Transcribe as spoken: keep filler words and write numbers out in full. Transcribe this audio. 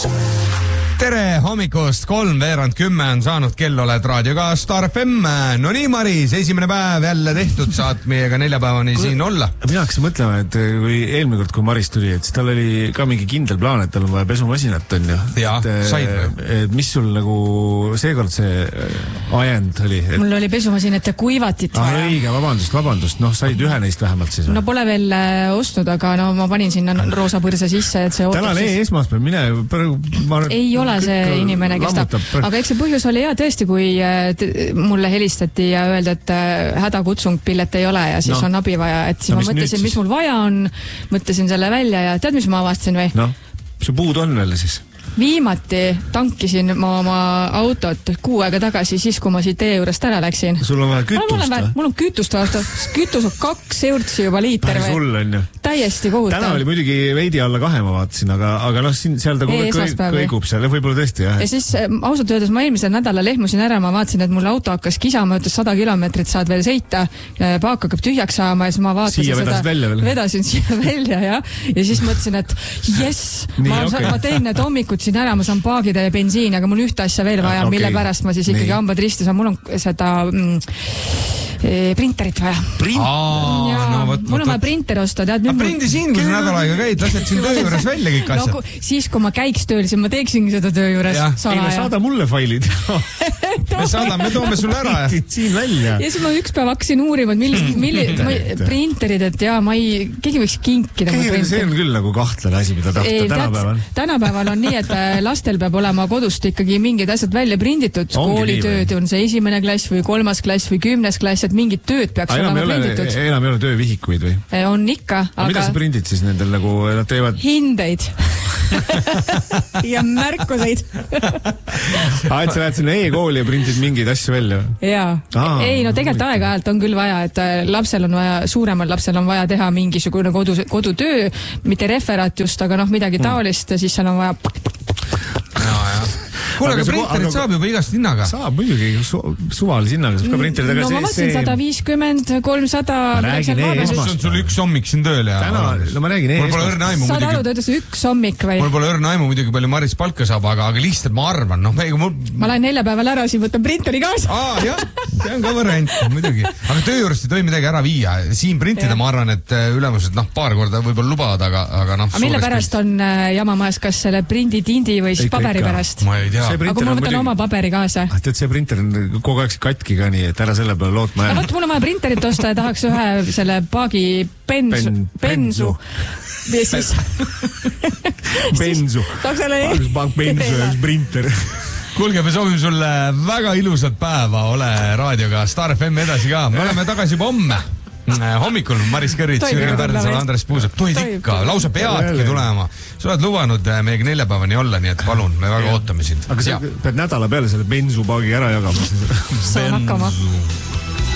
Tere hommikust, kolm veerand kümme on saanud, kell oled raadioga Star F M. No nii, Maris, esimene päev jälle tehtud, saad meiega neljapäevani kui, siin olla. Mina hakkasin mõtlema, et kui eelmine kord, kui Maris tuli, et siis tal oli ka mingi kindel plaan, et tal on vaja pesumasinat, on ju. Jaa, et, said või? Et mis sul nagu seekord see ajend oli? Et... Mul oli pesumasinat ja kuivatit ah, vaja. Õige, vabandust, vabandust. Noh, said ühe neist vähemalt siis. No pole veel äh, ostnud, aga no ma panin sinna roosa põrsa sisse, et see täna on siis... esmaspäev, mine... Ma... Ei ole see inimene, kes ta... Aga eks see põhjus oli ja tõesti, kui mulle helistati ja öeldi, et hädakutsung pillet ei ole ja siis no. on abi vaja, et siis no, ma mõtlesin, mis mul vaja on, mõtlesin selle välja ja tead, mis ma avastasin või? No, see puud on veel siis? Viimati tankisin ma oma autot kuu aega tagasi, siis kui ma siit tee juurest ära läksin. Sul on vaja kütust või? Mul, mul on kütust vastu. Kütus on kaks eurtsi juba liiter. Päris hull on ju. Täiesti kohutav. Täna oli muidugi veidi alla kahe, ma vaatasin, aga, aga noh, siin, seal ta kõigub seal, võib-olla tõesti, jah. Ja siis ausalt öeldes ma eelmisel nädala lehmusin ära, ma vaatasin, et mul auto hakkas kisama, ütles sada kilomeetrit saad veel sõita, paak hakkab tühjaks saama ja siis ma vaatasin siia seda. Välja vedasin siia välja, jah. Ja siis mõtlesin, et yes, ma, okay. ma teen need hommikud siin ära, ma saan paagida ja bensiini, aga mul ühte asja veel vaja, okay. mille pärast ma siis ikkagi nii. Hambad ristis on, mul on seda mm, printerit vaja. Print? Aa, no, võt, mul on vaja printer osta, tead. Aga prindi siin, kui sa nädal aega käid, lased siin töö juures välja kõik asjad. No, siis, kui ma käiks tööl, siis ma teeksingi seda töö juures. Ei, no saada mulle failid. me saadame, me toome sulle ära. Siin välja. Ja siis ma üks päev hakkasin uurima, et millist, millist printerid, et jaa, ma ei, keegi võiks kinkida. See on küll nagu kahtlane asi, mida tahta tänapäeval. Tänapäeval on nii, et lastel peab olema kodust ikkagi mingid asjad välja prinditud. Koolitööd on see esimene klass või kolmas klass või kümnes klass, et mingid tööd peaks enam olema prinditud. Enam ei ole töövihikuid või? On ikka. Aga... mida sa prindid siis nendel nagu, nad teevad? Hindeid. ja märkuseid. ah, et sa lähed sinna e-kooli ja prindid mingeid asju välja? Jaa. Ah, ei, no tegelikult aeg-ajalt on küll vaja, et lapsel on vaja, suuremal lapsel on vaja teha mingisugune kodu, kodutöö, mitte referaat just, aga noh, midagi taolist, siis seal on vaja... Ja, ja. Kuule, aga printerid aga... saab juba igast hinnaga. Saab muidugi, su suvalise hinnaga saab ka printerid. No ma vaatasin sada viiskümmend, kolmsada... Ma räägin e-esmast. See on sul üks hommik siin tööl ja... Täna, no ma räägin e-esmast. Mul pole õrna aimu muidugi... Saad aru, töötas üks hommik või? Mul pole õrna aimu muidugi palju Maris palka saab, aga, aga lihtsalt ma arvan, noh, meiga mul... Ma lähen neljapäeval ära, siin võtan printeri kaasa. Aa, jah, see on ka variant, muidugi. Aga töö juurest ei tohi midagi ära viia. Siin printida ma arvan, et ülemused, noh, paar korda võib-olla lubavad, aga, aga noh... Aga mille pärast on jamamajas, kas selle prinditindi või siis paberi pärast? Ma ei tea. Aga ma võtan oma paberi kaasa. Ah, tead, see printer on kogu aeg katki ka nii, et ära selle peale lootma jää. Võt, mul on vaja printerit osta ja tahaks ühe selle paagi bensu. Ben, bensu. Ja siis... bensu. Tahaks selle... Paak bensu ja üks printer. Kuulge, me soovime sulle väga ilusat päeva, ole raadioga Star F M edasi ka. Me oleme tagasi juba homme. Hommikul Maris Kõrits, Jürgen Pärnsal, Andres Puusep. Tohid ikka, lausa peadki tulema. Sa oled lubanud meiega neljapäevani olla, nii et palun, me väga ootame sind. Aga sa pead nädala peale selle bensupaagi ära jagama. Saan hakkama.